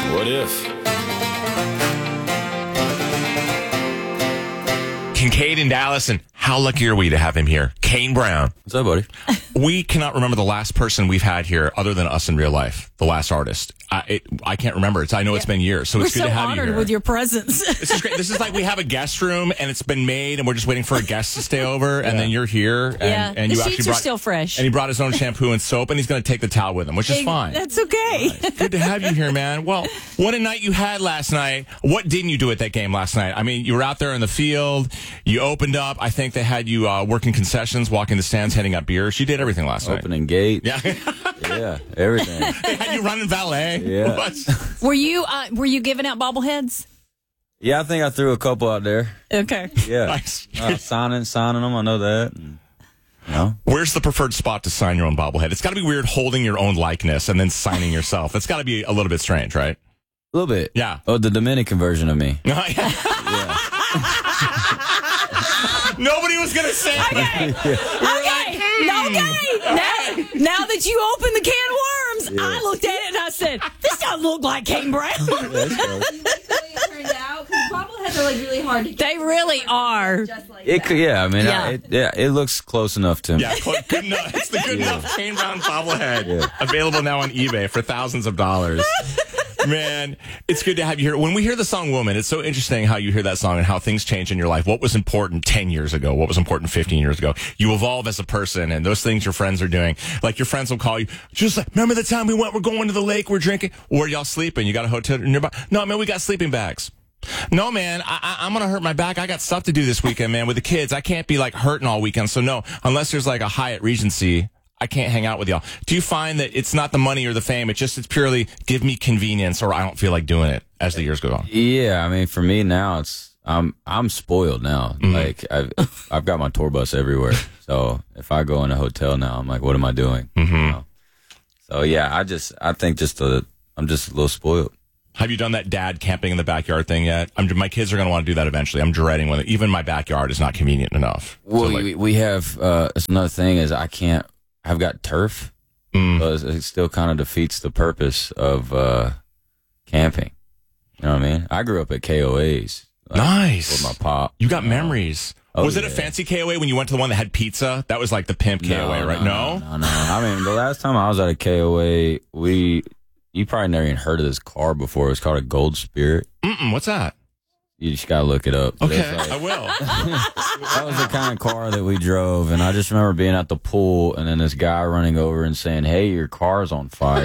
What if? Kincaid in Dallas, and how lucky are we to have him here? Kane Brown. What's up, buddy? We cannot remember the last person we've had here other than us in real life, the last artist. I can't remember. I know it's been years, so it's good to have you We're so here. honored with your presence. This is great. This is like we have a guest room, and it's been made, and we're just waiting for a guest to stay over, and then you're here. And, and the you sheets actually are still fresh. And he brought his own shampoo and soap, and he's going to take the towel with him, which is fine. That's okay. Good to have you here, man. Well, what a night you had last night. What didn't you do at that game last night? I mean, you were out there in the field. You opened up. I think they had you working concessions, walking the stands, handing out beers. You did everything last night. Opening gate. Yeah. Yeah, everything. They had you running valet. Yeah. What? Were you giving out bobbleheads? Yeah, I think I threw a couple out there. Okay. Yeah. Nice. Signing them. I know that. And, you know. Where's the preferred spot to sign your own bobblehead? It's got to be weird holding your own likeness and then signing yourself. That's got to be a little bit strange, right? A little bit. Yeah. Oh, the Dominican version of me. Yeah. Yeah. Nobody was going to say that. Okay. Now that you opened the can of worms, I looked at it and I said, "This doesn't look like Kane Brown." That's close. You like the way it turned out? Because bobbleheads are like really hard to get. They really are. Just like It that. could, yeah. I mean, Yeah. it looks close enough to me. Yeah, good enough. It's the good enough Kane Brown bobblehead. Available now on eBay for thousands of dollars. Man, it's good to have you here. When we hear the song Woman, it's so interesting how you hear that song and how things change in your life. What was important 10 years ago? What was important 15 years ago? You evolve as a person, and those things your friends are doing. Like your friends will call you, just like, remember the time we're going to the lake, we're drinking? Or y'all sleeping? You got a hotel nearby? No, man, we got sleeping bags. No, man, I'm going to hurt my back. I got stuff to do this weekend, man, with the kids. I can't be like hurting all weekend. So no, unless there's like a Hyatt Regency, I can't hang out with y'all. Do you find that it's not the money or the fame? It's purely give me convenience, or I don't feel like doing it as the years go on. Yeah, I mean, for me now, I'm spoiled now. Mm-hmm. Like I've got my tour bus everywhere. So if I go in a hotel now, I'm like, what am I doing? Mm-hmm. You know? So yeah, I think I'm just a little spoiled. Have you done that dad camping in the backyard thing yet? My kids are going to want to do that eventually. I'm dreading when even my backyard is not convenient enough. Well, So, like, we have it's another thing is I've got turf. So it still kind of defeats the purpose of camping. You know what I mean? I grew up at KOAs. nice. With my pop. You got memories. Oh, Was it a yeah. fancy KOA when you went to the one that had pizza? That was like the pimp KOA, right? No? No. I mean, the last time I was at a KOA, you probably never even heard of this car before. It was called a Gold Spirit. What's that? You just gotta look it up. But Okay, it's like- I will. that was the kind of car that we drove, and I just remember being at the pool, and then this guy running over and saying, "Hey, your car's on fire."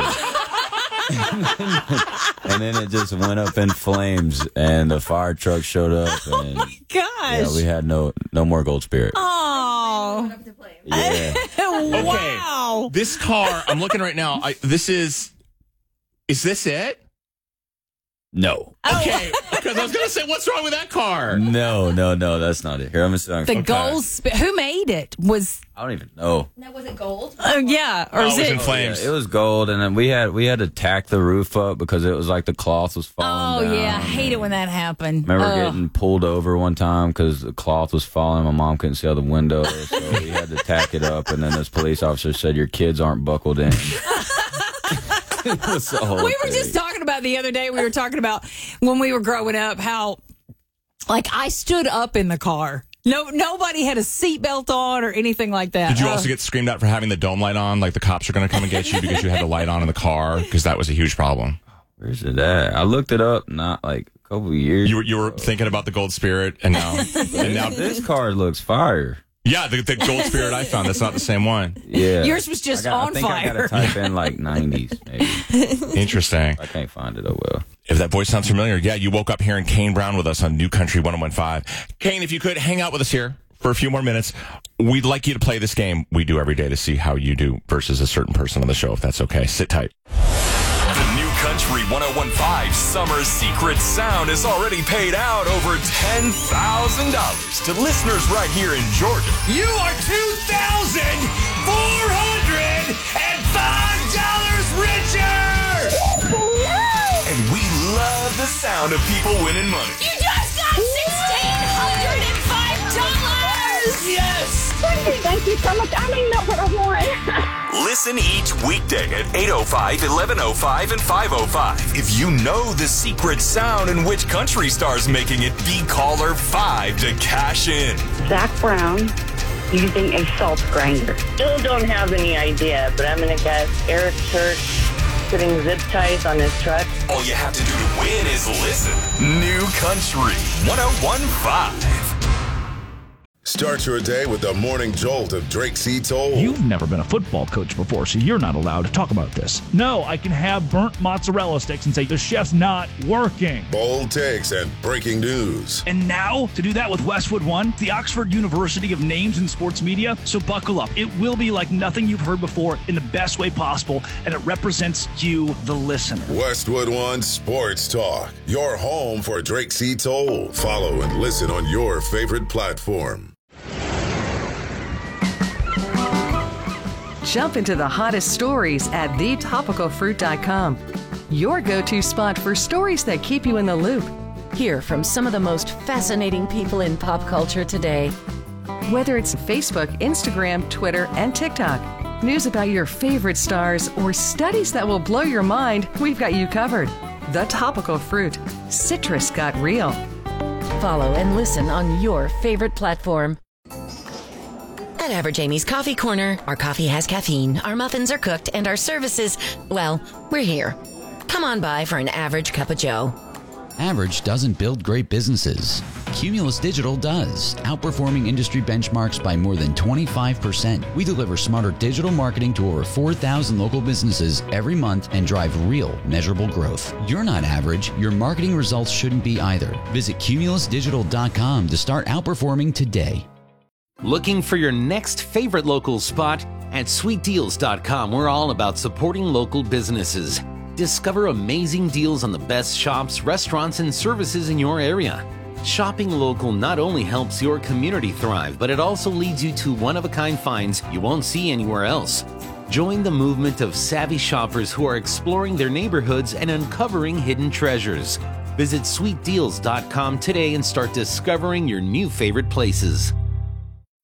And then it just went up in flames, and the fire truck showed up, and Gosh. yeah, we had no more Gold Spirit. Oh. Went up to play. Yeah. Wow. This car, I'm looking right now. Is this it? No. Okay, because I was going to say, what's wrong with that car? No, that's not it. Here, I'm just The gold. Who made it? I don't even know. Now, was it gold? Yeah. Or Oh, is it was it? in flames. Yeah, it was gold, and then we had to tack the roof up because it was like the cloth was falling Oh down. yeah, I hate it when that happened. Remember Oh. getting pulled over one time because the cloth was falling. My mom couldn't see out the window, so we had to tack it up. And then this police officer said, "Your kids aren't buckled in." It was the whole We were thing. just talking about the other day. We were talking about when we were growing up how, like, I stood up in the car. Nobody had a seatbelt on or anything like that. Did you also get screamed at for having the dome light on? Like the cops are going to come and get you because you had the light on in the car? Because that was a huge problem. Where's it at? I looked it up not like a couple of years. You were thinking about the Gold Spirit, and now This car looks fire. yeah, the Gold Spirit I found. That's not the same one. Yeah, Yours was just I on think I fire. gotta type in like 90s maybe. Interesting. I can't find it. Oh well. If that voice sounds familiar, yeah, you woke up hearing Kane Brown with us on New Country 101.5. Kane, if you could hang out with us here for a few more minutes, we'd like you to play this game we do every day to see how you do versus a certain person on the show, if that's okay. Sit tight. The New Country 101.5 Summer Secret Sound has already paid out over $10,000 to listeners right here in Georgia. You are $2,405 richer! And we love the sound of people winning money. You just got $1,605. Yes! Thank you so much. I didn't know what I want. Listen each weekday at 8:05, 11:05, and 5:05. If you know the secret sound and which country star's making it, be caller 5 to cash in. Zach Brown using a salt grinder. Still don't have any idea, but I'm going to guess Eric Church putting zip ties on his truck. All you have to do to win is listen. New Country 101.5. Start your day with the morning jolt of Drake C. Toll. You've never been a football coach before, so you're not allowed to talk about this. No, I can have burnt mozzarella sticks and say the chef's not working. Bold takes and breaking news. And now, to do that with Westwood One, the Oxford University of Names in Sports Media. So buckle up. It will be like nothing you've heard before in the best way possible, and it represents you, the listener. Westwood One Sports Talk. Your home for Drake C. Toll. Follow and listen on your favorite platform. Jump into the hottest stories at thetopicalfruit.com. Your go-to spot for stories that keep you in the loop. Hear from some of the most fascinating people in pop culture today. Whether it's Facebook, Instagram, Twitter, and TikTok, news about your favorite stars, or studies that will blow your mind, we've got you covered. The Topical Fruit. Citrus got real. Follow and listen on your favorite platform. At Average Amy's Coffee Corner, our coffee has caffeine, our muffins are cooked, and our services, well, we're here. Come on by for an average cup of joe. Average doesn't build great businesses. Cumulus Digital does, outperforming industry benchmarks by more than 25%. We deliver smarter digital marketing to over 4,000 local businesses every month and drive real, measurable growth. You're not average. Your marketing results shouldn't be either. Visit cumulusdigital.com to start outperforming today. Looking for your next favorite local spot? At sweetdeals.com, we're all about supporting local businesses. Discover amazing deals on the best shops, restaurants, and services in your area. Shopping local not only helps your community thrive, but it also leads you to one-of-a-kind finds you won't see anywhere else. Join the movement of savvy shoppers who are exploring their neighborhoods and uncovering hidden treasures. Visit sweetdeals.com today and start discovering your new favorite places.